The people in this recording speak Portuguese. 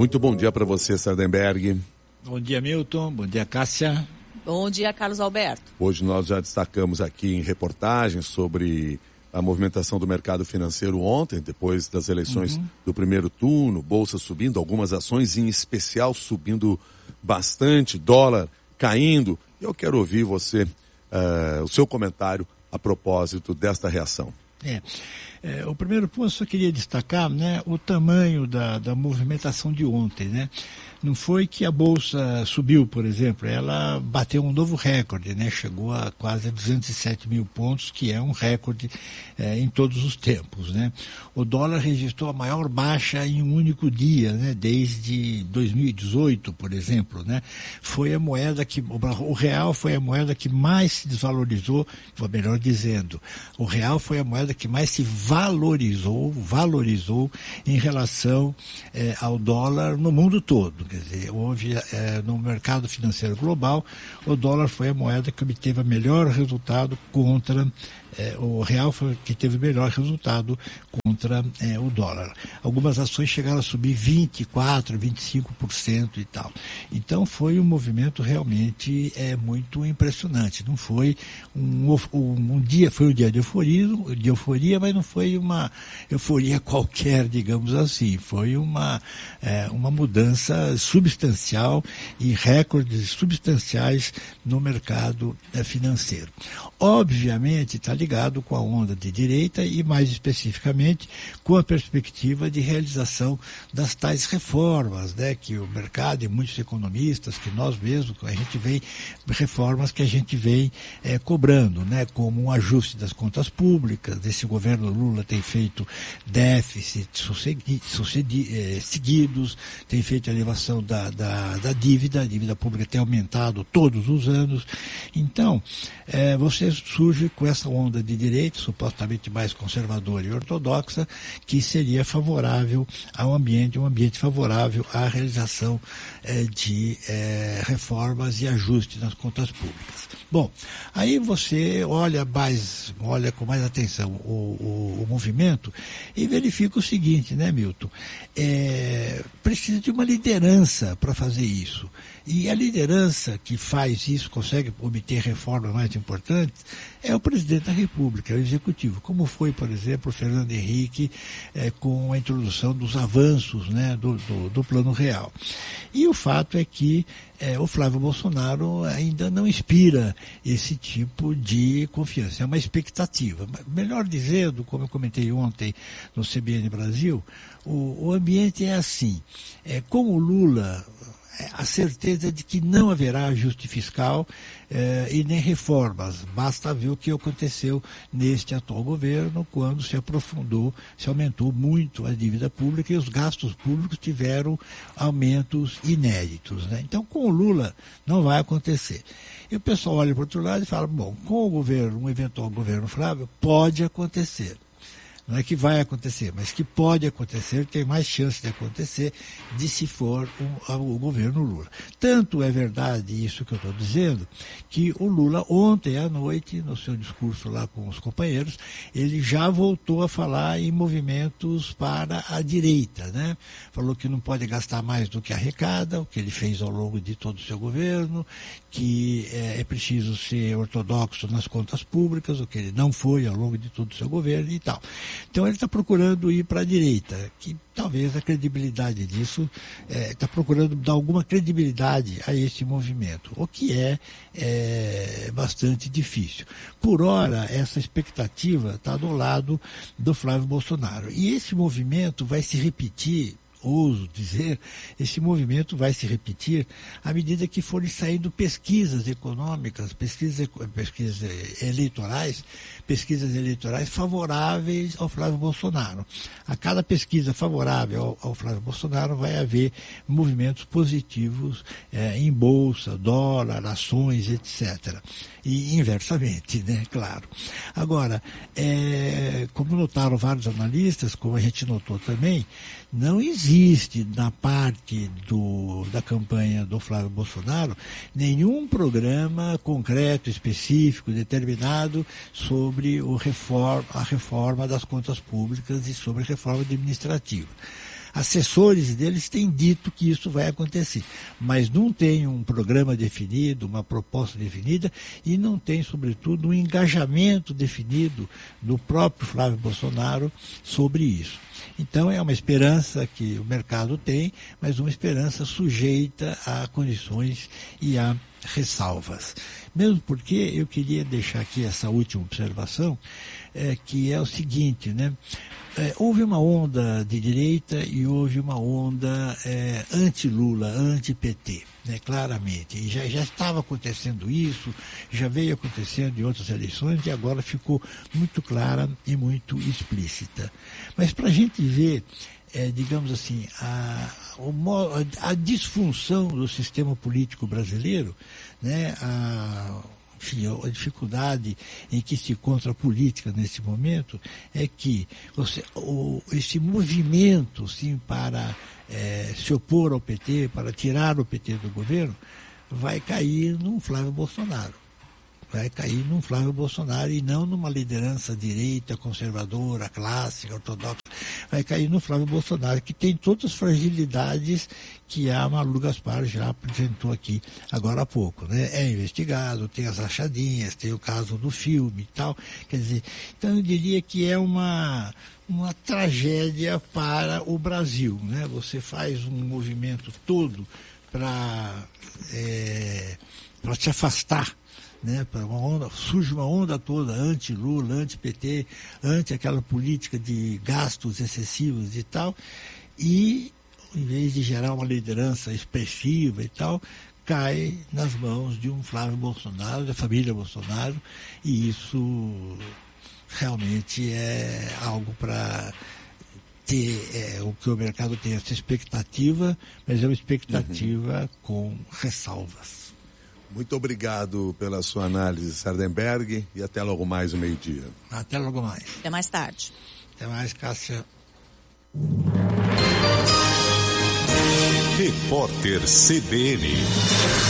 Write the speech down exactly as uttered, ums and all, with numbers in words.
Muito bom dia para você, Sardenberg. Bom dia, Milton. Bom dia, Cássia. Bom dia, Carlos Alberto. Hoje nós já destacamos aqui em reportagens sobre a movimentação do mercado financeiro ontem, depois das eleições uhum. do primeiro turno, bolsa subindo, algumas ações em especial subindo bastante, dólar caindo. Eu quero ouvir você, uh, o seu comentário a propósito desta reação. É, é, o primeiro ponto eu só queria destacar, né, o tamanho da, da movimentação de ontem, né? Não foi que a bolsa subiu, por exemplo, ela bateu um novo recorde, né? Chegou a quase duzentos e sete mil pontos, que é um recorde é, em todos os tempos, né? O dólar registrou a maior baixa em um único dia, né? Desde dois mil e dezoito, por exemplo, né? Foi a moeda que, o real foi a moeda que mais se desvalorizou, ou melhor dizendo, o real foi a moeda que mais se valorizou, valorizou em relação é, ao dólar no mundo todo. Quer dizer, houve é, no mercado financeiro global, o dólar foi a moeda que obteve o melhor resultado contra, é, o real foi que teve o melhor resultado contra é, o dólar. Algumas ações chegaram a subir vinte e quatro por cento, vinte e cinco por cento e tal. Então foi um movimento realmente é, muito impressionante. Não foi um, um, um dia, foi um dia de euforia, de euforia, mas não foi uma euforia qualquer, digamos assim. Foi uma, é, uma mudança substancial e recordes substanciais no mercado é, financeiro. Obviamente está ligado com a onda de direita e mais especificamente com a perspectiva de realização das tais reformas, né, que o mercado e muitos economistas, que nós mesmos, a gente vem, reformas que a gente vem é, cobrando, né, como um ajuste das contas públicas. Esse governo Lula tem feito déficits seguidos, tem feito a elevação da, da, da dívida, a dívida pública tem aumentado todos os anos. Então, é, você surge com essa onda de direita, supostamente mais conservadora e ortodoxa, que seria favorável ao ambiente, um ambiente favorável à realização é, de é, reformas e ajustes nas contas públicas. Bom, aí você olha mais, olha com mais atenção o, o, o movimento e verifica o seguinte, né, Milton? É, precisa de uma liderança para fazer isso. E a liderança que faz isso, consegue obter reformas mais importantes, é o presidente da República, é o executivo, como foi, por exemplo, o Fernando Henrique é, com a introdução dos avanços, né, do, do, do Plano Real. E o fato é que é, o Flávio Bolsonaro ainda não inspira esse tipo de confiança, é uma expectativa. Melhor dizendo, como eu comentei ontem no C B N Brasil, o, o ambiente é assim, é, com o Lula, a certeza de que não haverá ajuste fiscal eh, e nem reformas. Basta ver o que aconteceu neste atual governo, quando se aprofundou, se aumentou muito a dívida pública e os gastos públicos tiveram aumentos inéditos, né? Então, com o Lula não vai acontecer. E o pessoal olha para o outro lado e fala, bom, com o governo, um eventual governo Flávio, pode acontecer. Não é que vai acontecer, mas que pode acontecer, tem mais chance de acontecer de se for o, o governo Lula. Tanto é verdade isso que eu estou dizendo, que o Lula ontem à noite, no seu discurso lá com os companheiros, ele já voltou a falar em movimentos para a direita, né? Falou que não pode gastar mais do que arrecada, o que ele fez ao longo de todo o seu governo, que é, é preciso ser ortodoxo nas contas públicas, o que ele não foi ao longo de todo o seu governo e tal. Então ele está procurando ir para a direita, que talvez a credibilidade disso, está é, procurando dar alguma credibilidade a esse movimento, o que é, é bastante difícil. Por ora, essa expectativa está do lado do Flávio Bolsonaro. E esse movimento vai se repetir, ouso dizer, esse movimento vai se repetir à medida que forem saindo pesquisas econômicas, pesquisas, pesquisas eleitorais, pesquisas eleitorais favoráveis ao Flávio Bolsonaro. A cada pesquisa favorável ao, ao Flávio Bolsonaro vai haver movimentos positivos é, em bolsa, dólar, ações, etcétera. E inversamente, né, claro. Agora, é, como notaram vários analistas, como a gente notou também, não existe na parte do, da campanha do Flávio Bolsonaro nenhum programa concreto, específico, determinado sobre o reforma, a reforma das contas públicas e sobre a reforma administrativa. assessores deles têm dito que isso vai acontecer, mas não tem um programa definido, uma proposta definida e não tem, sobretudo, um engajamento definido do próprio Flávio Bolsonaro sobre isso. Então é uma esperança que o mercado tem, mas uma esperança sujeita a condições e a ressalvas. Mesmo porque eu queria deixar aqui essa última observação, é, que é o seguinte, né? É, houve uma onda de direita e houve uma onda é, anti-Lula, anti-P T, né, claramente. E já, já estava acontecendo isso, já veio acontecendo em outras eleições e agora ficou muito clara e muito explícita. Mas para a gente ver, é, digamos assim, a, a disfunção do sistema político brasileiro, né, a... Enfim, a dificuldade em que se encontra a política nesse momento é que você, o, esse movimento sim, para é, se opor ao P T, para tirar o P T do governo, vai cair num Flávio Bolsonaro. Vai cair num Flávio Bolsonaro e não numa liderança direita, conservadora, clássica, ortodoxa. Vai cair no Flávio Bolsonaro, que tem todas as fragilidades que a Malu Gaspar já apresentou aqui agora há pouco, né? É investigado, tem as rachadinhas, tem o caso do filme e tal. Quer dizer, então eu diria que é uma, uma tragédia para o Brasil, né? Você faz um movimento todo para é, para se afastar, né, para uma onda, surge uma onda toda anti-Lula, anti-P T, anti aquela política de gastos excessivos e tal, e em vez de gerar uma liderança expressiva e tal, cai nas mãos de um Flávio Bolsonaro, da família Bolsonaro, e isso realmente é algo para ter, é, o que o mercado tem essa expectativa, mas é uma expectativa uhum. com ressalvas. Muito obrigado pela sua análise, Sardenberg, e até logo mais, o meio-dia. Até logo mais. Até mais tarde. Até mais, Cássia. Repórter C B N.